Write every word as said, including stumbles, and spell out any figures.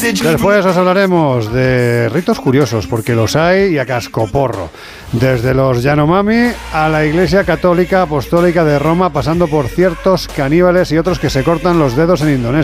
Después os hablaremos de ritos curiosos, porque los hay y a cascoporro. Desde los Yanomami a la Iglesia Católica Apostólica de Roma, pasando por ciertos caníbales y otros que se cortan los dedos en Indonesia.